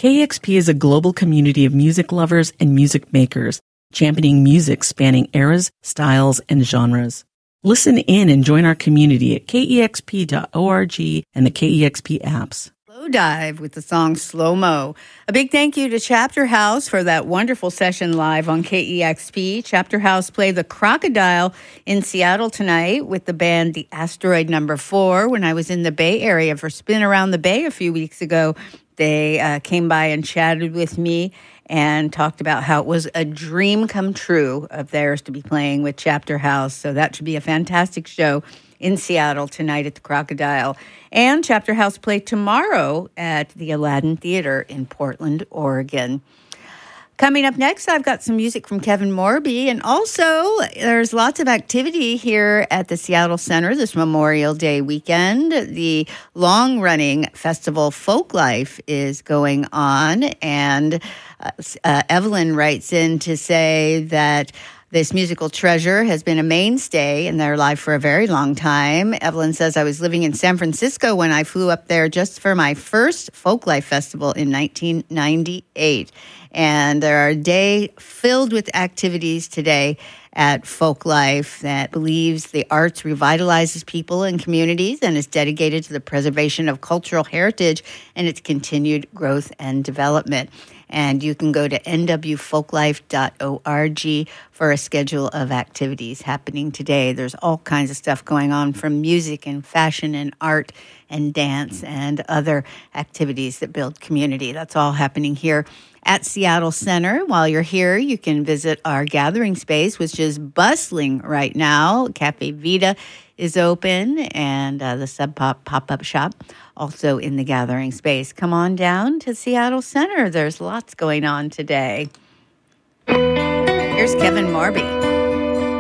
KEXP is a global community of music lovers and music makers, championing music spanning eras, styles, and genres. Listen in and join our community at kexp.org and the KEXP apps. Slow Dive with the song Slow Mo. A big thank you to Chapter House for that wonderful session live on KEXP. Chapter House played the Crocodile in Seattle tonight with the band The Asteroid Number 4. When I was in the Bay Area for Spin Around the Bay a few weeks ago, they came by and chatted with me and talked about how it was a dream come true of theirs to be playing with Chapter House. So that should be a fantastic show in Seattle tonight at the Crocodile. And Chapter House play tomorrow at the Aladdin Theater in Portland, Oregon. Coming up next, I've got some music from Kevin Morby. And also, there's lots of activity here at the Seattle Center this Memorial Day weekend. The long-running festival Folk Life is going on. And Evelyn writes in to say that this musical treasure has been a mainstay in their life for a very long time. Evelyn says, I was living in San Francisco when I flew up there just for my first Folk Life Festival in 1998. And there are a day filled with activities today at Folk Life that believes the arts revitalizes people and communities and is dedicated to the preservation of cultural heritage and its continued growth and development. And you can go to nwfolklife.org for a schedule of activities happening today. There's all kinds of stuff going on, from music and fashion and art and dance and other activities that build community. That's all happening here at Seattle Center. While you're here, you can visit our gathering space, which is bustling right now. Cafe Vita is open, and the Sub Pop pop-up shop also in the gathering space. Come on down to Seattle Center. There's lots going on today. Here's Kevin Morby.